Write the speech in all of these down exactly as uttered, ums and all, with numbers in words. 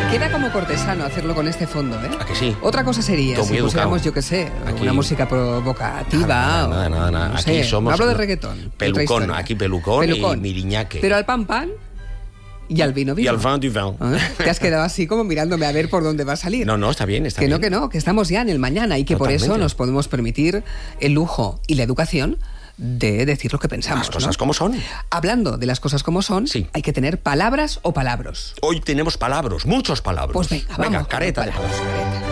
Queda como cortesano hacerlo con este fondo, ¿eh? ¿A que sí? Otra cosa sería Todo si muy pusiéramos, educado. yo qué sé, Aquí- una música provocativa. Nada, nada, o, nada, nada. no Aquí sé, somos no hablo de no- reggaetón. otra Pelucón, historia. aquí pelucón, Pelucón. y miriñaque. Pero al pan pan y al vino Y vino. al vin du vin. ¿Eh? Te has quedado así como mirándome a ver por dónde va a salir. No, no, está bien, está que bien. no, que no, que estamos ya en el mañana y que por eso Totalmente. nos podemos permitir el lujo y la educación de decir lo que pensamos. Las cosas ¿no? como son. Hablando de las cosas como son, Sí. hay que tener palabras o palabros. Hoy tenemos palabras, muchos palabras. Pues venga, vamos. Venga, con careta de palabras, careta.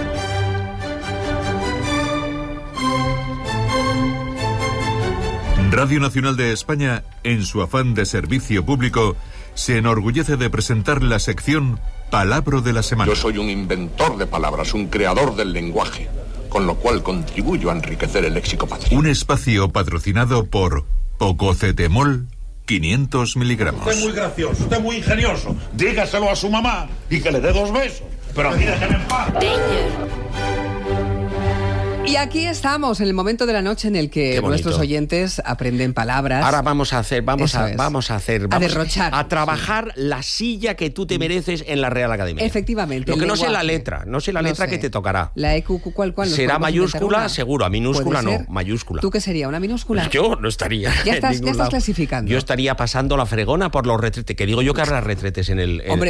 Radio Nacional de España, en su afán de servicio público, se enorgullece de presentar la sección Palabra de la Semana. Yo soy un inventor de palabras, un creador del lenguaje, con lo cual contribuyo a enriquecer el léxico patrio. Un espacio patrocinado por Pococetemol quinientos miligramos. Usted es muy gracioso, usted es muy ingenioso. Dígaselo a su mamá y que le dé dos besos. Pero aquí déjeme en paz. Y aquí estamos, en el momento de la noche en el que Qué bonito. nuestros oyentes aprenden palabras. Ahora vamos a hacer, vamos Eso a, es. vamos a hacer, A vamos derrochar. a trabajar la silla que tú te mereces en la Real Academia. Efectivamente. Lo el que no sé la lenguaje. letra, no sé la No letra sé. que te tocará. La E Q, ¿cuál, cuál? ¿Nos Será podemos inventar mayúscula, una? seguro. A minúscula ¿Puede no, ser? mayúscula. ¿Tú qué sería? ¿Una minúscula? Yo no estaría. Ya en estás- ningún ya estás lado. clasificando. Yo estaría pasando la fregona por los retretes. Que digo yo que habrá retretes en el. en- Hombre,